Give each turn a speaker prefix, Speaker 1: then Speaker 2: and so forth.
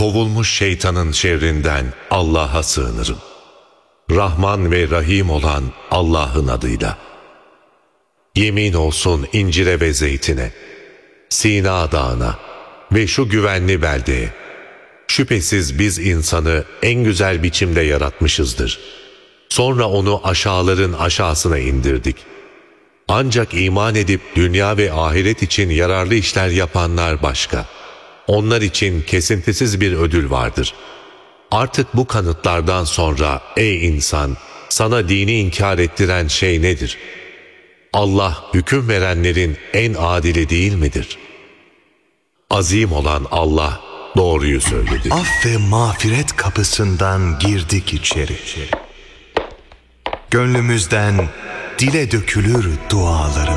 Speaker 1: kovulmuş şeytanın şerrinden Allah'a sığınırım. Rahman ve Rahim olan Allah'ın adıyla. Yemin olsun incire ve zeytine, Sina Dağı'na ve şu güvenli beldeye. Şüphesiz biz insanı en güzel biçimde yaratmışızdır. Sonra onu aşağıların aşağısına indirdik. Ancak iman edip dünya ve ahiret için yararlı işler yapanlar başka. Onlar için kesintisiz bir ödül vardır. Artık bu kanıtlardan sonra ey insan, sana dini inkar ettiren şey nedir? Allah hüküm verenlerin en adili değil midir? Azim olan Allah doğruyu söyledi.
Speaker 2: Af ve mağfiret kapısından girdik içeri. Gönlümüzden dile dökülür dualarımız.